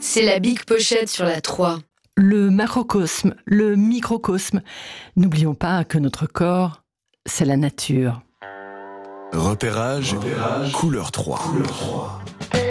C'est la big pochette sur la 3. Le macrocosme, le microcosme. N'oublions pas que notre corps, c'est la nature. Repérage, couleur 3.